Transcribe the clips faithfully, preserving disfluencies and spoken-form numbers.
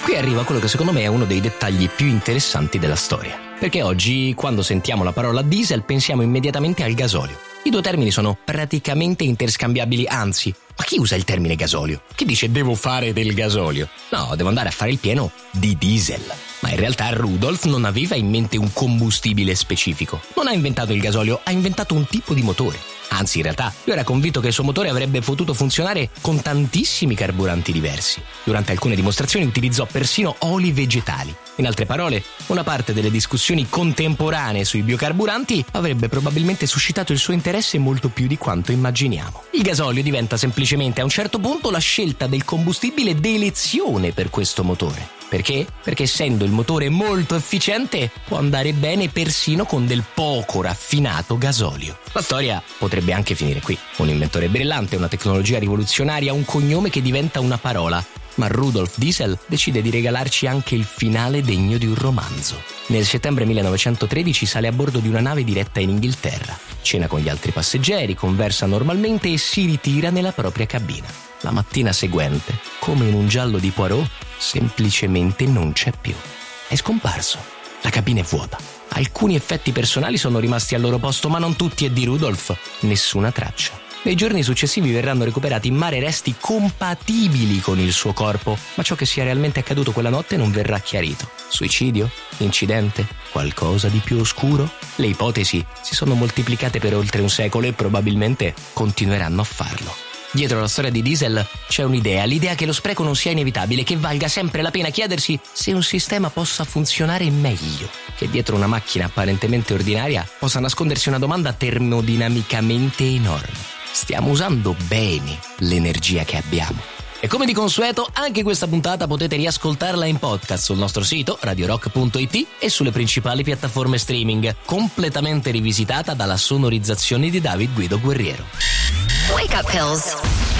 Qui arriva quello che secondo me è uno dei dettagli più interessanti della storia. Perché oggi, quando sentiamo la parola diesel, pensiamo immediatamente al gasolio. I due termini sono praticamente interscambiabili, anzi, ma chi usa il termine gasolio? Chi dice devo fare del gasolio? No, devo andare a fare il pieno di diesel. Ma in realtà Rudolf non aveva in mente un combustibile specifico. Non ha inventato il gasolio, ha inventato un tipo di motore. Anzi, in realtà, lui era convinto che il suo motore avrebbe potuto funzionare con tantissimi carburanti diversi. Durante alcune dimostrazioni utilizzò persino oli vegetali. In altre parole, una parte delle discussioni contemporanee sui biocarburanti avrebbe probabilmente suscitato il suo interesse molto più di quanto immaginiamo. Il gasolio diventa semplicemente a un certo punto la scelta del combustibile d'elezione per questo motore. Perché? Perché essendo il motore molto efficiente può andare bene persino con del poco raffinato gasolio. La storia potrebbe anche finire qui. Un inventore brillante, una tecnologia rivoluzionaria, un cognome che diventa una parola. Ma Rudolf Diesel decide di regalarci anche il finale degno di un romanzo. Nel settembre millenovecentotredici sale a bordo di una nave diretta in Inghilterra. Cena con gli altri passeggeri, conversa normalmente e si ritira nella propria cabina. La mattina seguente, come in un giallo di Poirot, semplicemente non c'è più. È scomparso. La cabina è vuota. Alcuni effetti personali sono rimasti al loro posto, ma non tutti, e di Rudolf nessuna traccia. Nei giorni successivi verranno recuperati in mare resti compatibili con il suo corpo, ma ciò che sia realmente accaduto quella notte non verrà chiarito. Suicidio? Incidente? Qualcosa di più oscuro? Le ipotesi si sono moltiplicate per oltre un secolo e probabilmente continueranno a farlo. Dietro la storia di Diesel c'è un'idea, l'idea che lo spreco non sia inevitabile, che valga sempre la pena chiedersi se un sistema possa funzionare meglio, che dietro una macchina apparentemente ordinaria possa nascondersi una domanda termodinamicamente enorme. Stiamo usando bene l'energia che abbiamo? E come di consueto, anche questa puntata potete riascoltarla in podcast sul nostro sito radio rock punto it e sulle principali piattaforme streaming, completamente rivisitata dalla sonorizzazione di David Guido Guerriero. Wake up pills.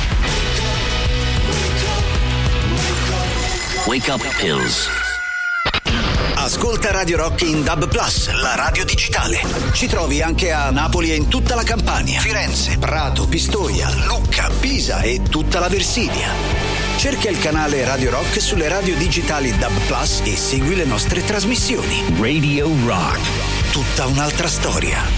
Wake up pills. Ascolta Radio Rock in D A B plus, la radio digitale. Ci trovi anche a Napoli e in tutta la Campania, Firenze, Prato, Pistoia, Lucca, Pisa e tutta la Versilia. Cerca il canale Radio Rock sulle radio digitali D A B plus e segui le nostre trasmissioni. Radio Rock. Tutta un'altra storia.